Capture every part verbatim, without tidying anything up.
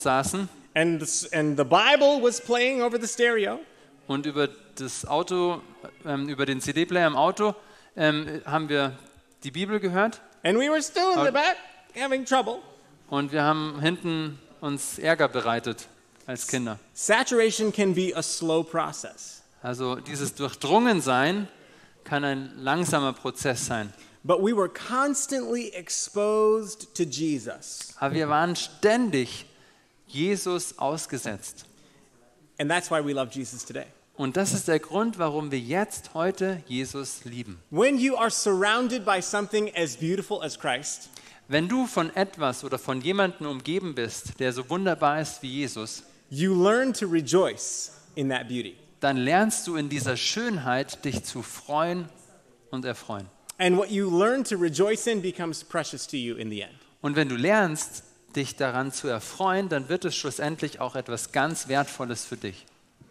saßen and the, and the Bible was playing over the stereo. und über das Auto, ähm, über den C D-Player im Auto ähm, haben wir die Bibel gehört And we were still in the back having trouble. und wir haben hinten uns Ärger bereitet als Kinder. Saturation can be a slow process. Also dieses Durchdrungensein kann ein langsamer Prozess sein. But we were constantly exposed to Jesus. Aber wir waren ständig Jesus ausgesetzt. And that's why we love Jesus today. Und das ist der Grund, warum wir jetzt heute Jesus lieben. When you are surrounded by something as beautiful as Christ, Wenn du von etwas oder von jemandem umgeben bist, der so wunderbar ist wie Jesus, you learn to rejoice in that beauty. dann lernst du in dieser Schönheit dich zu freuen und erfreuen. And what you learn to rejoice in becomes precious to you in the end. Und wenn du lernst, dich daran zu erfreuen, dann wird es schlussendlich auch etwas ganz Wertvolles für dich.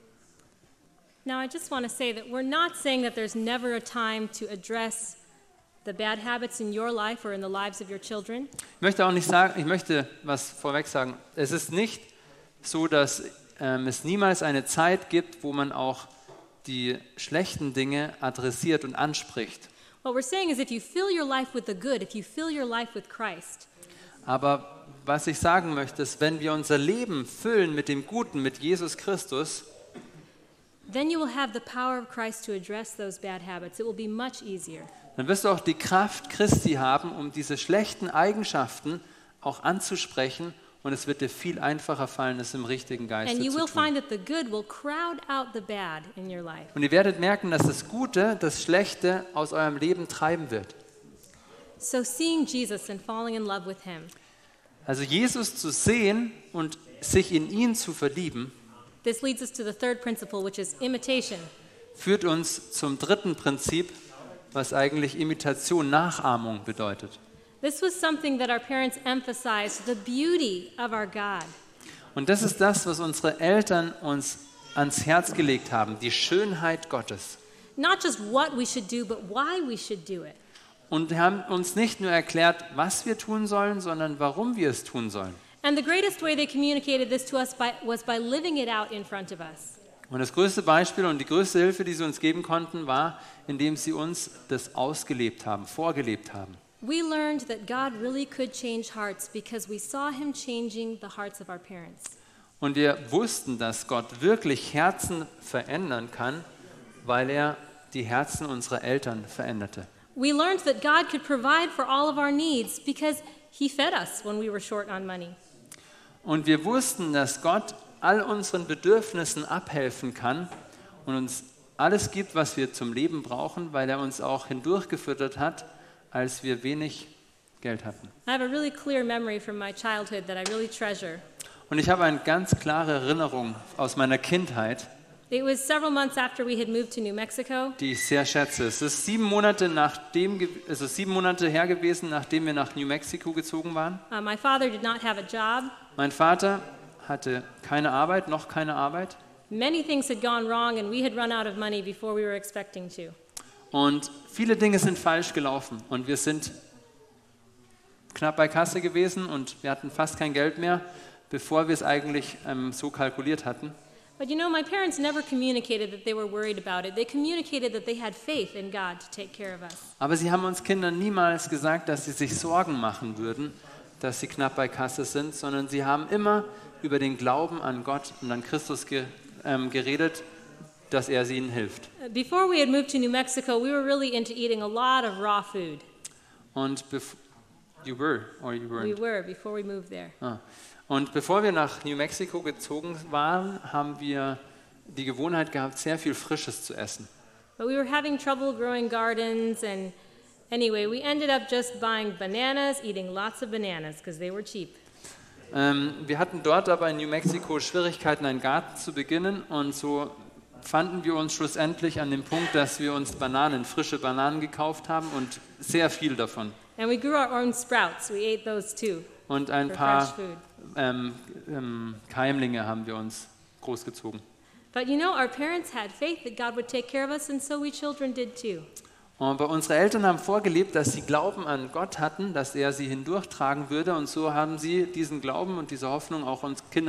Now, I just want to say that we're not saying that there's never a time to address the bad habits in your life or in the lives of your children. Ich möchte auch nicht sagen, ich möchte was vorweg sagen. Es ist nicht so, dass ähm, es niemals eine Zeit gibt, wo man auch die schlechten Dinge adressiert und anspricht. What we're saying is if you fill your life with the good, if you fill your life with Christ, Aber was ich sagen möchte, ist, wenn wir unser Leben füllen mit dem Guten, mit Jesus Christus, then you will have the power of Christ to address those bad habits. It will be much easier. dann wirst du auch die Kraft Christi haben, um diese schlechten Eigenschaften auch anzusprechen, und es wird dir viel einfacher fallen, es im richtigen Geiste And you zu will tun. find that the good will crowd out the bad in your life. Und ihr werdet merken, dass das Gute das Schlechte aus eurem Leben treiben wird. So seeing Jesus and falling in love with him, Also Jesus zu sehen und sich in ihn zu verlieben, this leads us to the third principle, which is imitation. führt uns zum dritten Prinzip, was eigentlich Imitation, Nachahmung bedeutet. This was something that our parents emphasized, the beauty of our God. Und das ist das, was unsere Eltern uns ans Herz gelegt haben, die Schönheit Gottes. Not just what we should do, but why we should do it. Und haben uns nicht nur erklärt, was wir tun sollen, sondern warum wir es tun sollen. And the greatest way they communicated this to us by, was by living it out in front of us. Und das größte Beispiel und die größte Hilfe, die sie uns geben konnten, war, indem sie uns das ausgelebt haben, vorgelebt haben. We learned that God really could change hearts because we saw him changing the hearts of our parents. Und wir wussten, dass Gott wirklich Herzen verändern kann, weil er die Herzen unserer Eltern veränderte. We learned that God could provide for all of our needs because he fed us when we were short on money. Und wir wussten, dass Gott all unseren Bedürfnissen abhelfen kann und uns alles gibt, was wir zum Leben brauchen, weil er uns auch hindurchgefüttert hat, als wir wenig Geld hatten. I have a really clear memory from my childhood that I really treasure. Und ich habe eine ganz klare Erinnerung aus meiner Kindheit, It was several months after we had moved to New Mexico. die ich sehr schätze. Es ist sieben Monate, nachdem, also sieben Monate her gewesen, nachdem wir nach New Mexico gezogen waren. Uh, my father did not have a job. Mein Vater hatte keine Arbeit, noch keine Arbeit. Many things had gone wrong and we had run out of money before we were expecting to. Und viele Dinge sind falsch gelaufen. Und wir sind knapp bei Kasse gewesen und wir hatten fast kein Geld mehr, bevor wir es eigentlich ähm, so kalkuliert hatten. But you know, my parents never communicated that they were worried about it. They communicated that they had faith in God to take care of us. Aber sie haben uns Kindern niemals gesagt, dass sie sich Sorgen machen würden, dass sie knapp bei Kasse sind, sondern sie haben immer über den Glauben an Gott und an Christus ge, ähm, geredet, dass er ihnen hilft. Uh, Before we had moved to New Mexico, we were really into eating a lot of raw food. Und bef- you were, or you weren't? We were before we moved there. Ah. Und bevor wir nach New Mexico gezogen waren, haben wir die Gewohnheit gehabt, sehr viel Frisches zu essen. But we were having trouble growing gardens, and anyway, we ended up just buying bananas, eating lots of bananas because they were cheap. Ähm, wir hatten dort aber in New Mexico Schwierigkeiten, einen Garten zu beginnen, und so fanden wir uns schlussendlich an dem Punkt, dass wir uns Bananen, frische Bananen gekauft haben und sehr viel davon. And we grew our own sprouts. We ate those too. Und ein For paar fresh food. ähm, ähm, Keimlinge haben wir uns großgezogen. But you know, our parents had faith that God would take care of us, and so we children did too. Aber unsere Eltern haben vorgelebt, dass sie Glauben an Gott hatten, dass er sie hindurchtragen würde. Und so haben sie diesen Glauben und diese Hoffnung auch uns Kindern